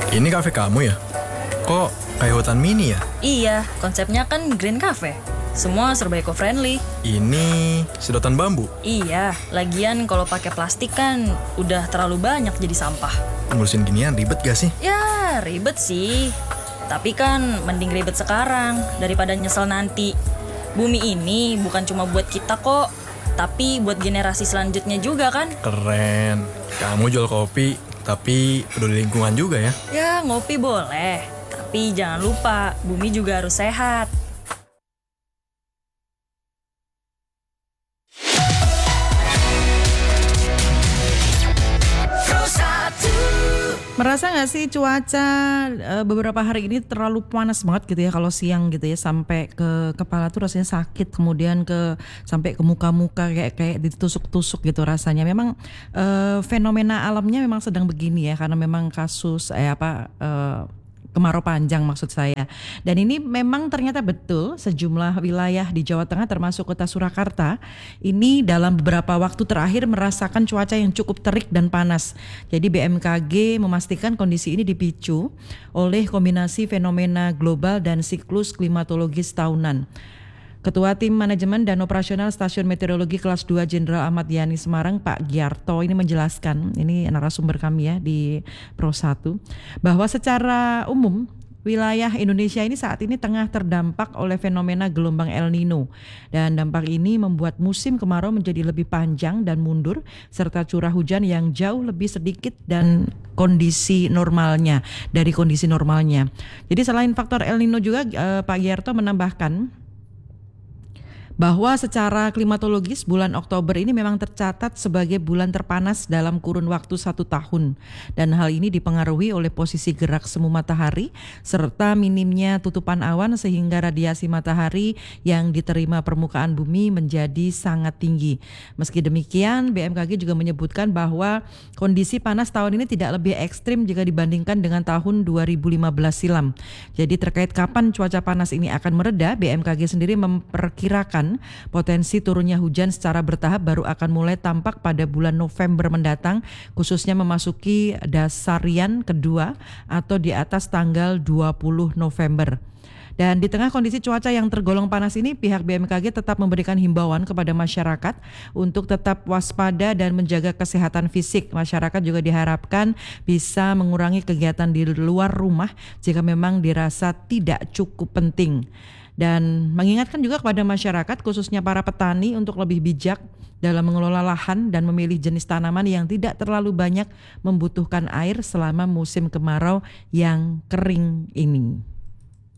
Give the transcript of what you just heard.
Ini kafe kamu ya? Kok kayak hutan mini ya? Iya, konsepnya kan Green Cafe. Semua serba eco-friendly. Ini sedotan bambu. Iya, lagian kalau pakai plastik kan udah terlalu banyak jadi sampah. Ngurusin ginian ribet gak sih? Ya, ribet sih. Tapi kan mending ribet sekarang daripada nyesel nanti. Bumi ini bukan cuma buat kita kok, tapi buat generasi selanjutnya juga kan? Keren. Kamu jual kopi, tapi peduli lingkungan juga ya? Ya, ngopi boleh. Tapi jangan lupa, bumi juga harus sehat. Merasa nggak sih cuaca beberapa hari ini terlalu panas banget gitu ya, kalau siang gitu ya, sampai ke kepala tuh rasanya sakit, kemudian sampai ke muka-muka kayak ditusuk-tusuk gitu rasanya. Memang fenomena alamnya memang sedang begini ya, karena memang kasus kemarau panjang maksud saya. Dan ini memang ternyata betul sejumlah wilayah di Jawa Tengah termasuk kota Surakarta ini dalam beberapa waktu terakhir merasakan cuaca yang cukup terik dan panas. Jadi BMKG memastikan kondisi ini dipicu oleh kombinasi fenomena global dan siklus klimatologis tahunan. Ketua Tim Manajemen dan Operasional Stasiun Meteorologi Kelas 2 Jenderal Ahmad Yani Semarang, Pak Giarto ini menjelaskan, ini narasumber kami ya di Pro 1, bahwa secara umum wilayah Indonesia ini saat ini tengah terdampak oleh fenomena gelombang El Nino, dan dampak ini membuat musim kemarau menjadi lebih panjang dan mundur serta curah hujan yang jauh lebih sedikit dan dari kondisi normalnya. Jadi selain faktor El Nino juga Pak Giarto menambahkan bahwa secara klimatologis bulan Oktober ini memang tercatat sebagai bulan terpanas dalam kurun waktu 1 tahun, dan hal ini dipengaruhi oleh posisi gerak semu matahari serta minimnya tutupan awan sehingga radiasi matahari yang diterima permukaan bumi menjadi sangat tinggi. Meski demikian, BMKG juga menyebutkan bahwa kondisi panas tahun ini tidak lebih ekstrim jika dibandingkan dengan tahun 2015 silam. Jadi terkait kapan cuaca panas ini akan mereda, BMKG sendiri memperkirakan potensi turunnya hujan secara bertahap baru akan mulai tampak pada bulan November mendatang, khususnya memasuki dasarian kedua atau di atas tanggal 20 November. Dan di tengah kondisi cuaca yang tergolong panas ini, pihak BMKG tetap memberikan himbauan kepada masyarakat untuk tetap waspada dan menjaga kesehatan fisik. Masyarakat juga diharapkan bisa mengurangi kegiatan di luar rumah jika memang dirasa tidak cukup penting. Dan mengingatkan juga kepada masyarakat, khususnya para petani, untuk lebih bijak dalam mengelola lahan dan memilih jenis tanaman yang tidak terlalu banyak membutuhkan air selama musim kemarau yang kering ini.